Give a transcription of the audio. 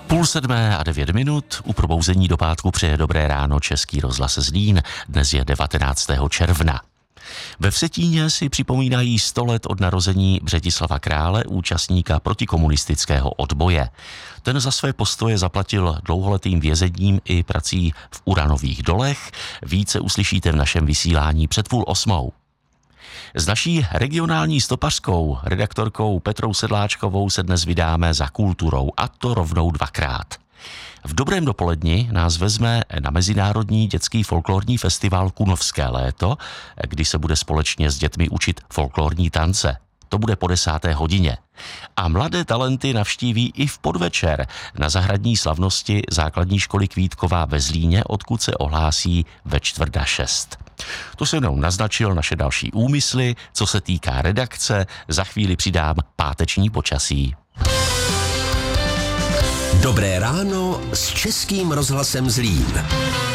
6:30 u probouzení do pátku přeje dobré ráno Český rozhlas Zlín. Dnes je 19. června. Ve Vsetíně si připomínají 100 let od narození Břetislava Krále, účastníka protikomunistického odboje. Ten za své postoje zaplatil dlouholetým vězením i prací v uranových dolech. Více uslyšíte v našem vysílání před 7:30. S naší regionální stopařskou redaktorkou Petrou Sedláčkovou se dnes vydáme za kulturou, a to rovnou 2krát. V dobrém dopoledni nás vezme na Mezinárodní dětský folklorní festival Kunovské léto, kdy se bude společně s dětmi učit folklorní tance. To bude po 10. hodině. A mladé talenty navštíví i v podvečer na zahradní slavnosti základní školy Kvítková ve Zlíně, odkud se ohlásí ve 5:45. To se mnou naznačil naše další úmysly, co se týká redakce. Za chvíli přidám páteční počasí. Dobré ráno s Českým rozhlasem Zlín.